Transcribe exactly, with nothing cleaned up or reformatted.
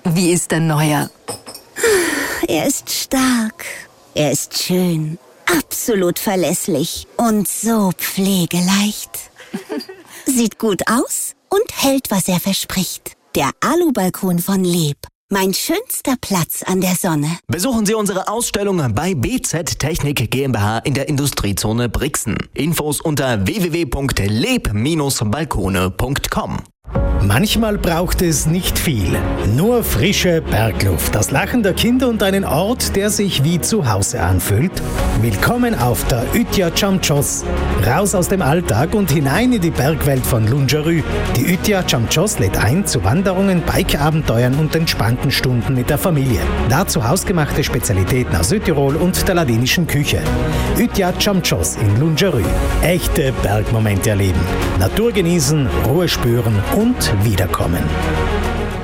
Wie ist dein Neuer? Er ist stark, er ist schön, absolut verlässlich und so pflegeleicht. Sieht gut aus und hält, was er verspricht. Der Alubalkon von Leb. Mein schönster Platz an der Sonne. Besuchen Sie unsere Ausstellung bei B Z Technik GmbH in der Industriezone Brixen. Infos unter w w w punkt leb Bindestrich balkone punkt com. Manchmal braucht es nicht viel, nur frische Bergluft, das Lachen der Kinder und einen Ort, der sich wie zu Hause anfühlt. Willkommen auf der Ütja Chamchos. Raus aus dem Alltag und hinein in die Bergwelt von Lungerü. Die Ütja Chamchos lädt ein zu Wanderungen, Bikeabenteuern und entspannten Stunden mit der Familie. Dazu hausgemachte Spezialitäten aus Südtirol und der ladinischen Küche. Ütja Chamchos in Lungerü. Echte Bergmomente erleben, Natur genießen, Ruhe spüren und wiederkommen.